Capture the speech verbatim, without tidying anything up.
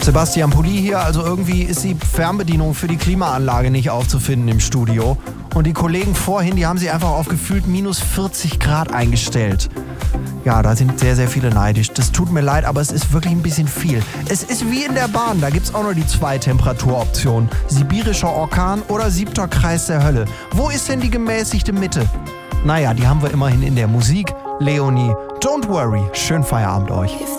Sebastian Pulli hier, also irgendwie ist die Fernbedienung für die Klimaanlage nicht aufzufinden im Studio. Und die Kollegen vorhin, die haben sie einfach auf gefühlt minus vierzig Grad eingestellt. Ja, da sind sehr, sehr viele neidisch. Das tut mir leid, aber es ist wirklich ein bisschen viel. Es ist wie in der Bahn, da gibt's auch noch die zwei Temperaturoptionen. Sibirischer Orkan oder siebter Kreis der Hölle. Wo ist denn die gemäßigte Mitte? Naja, die haben wir immerhin in der Musik. Leonie, don't worry. Schönen Feierabend euch.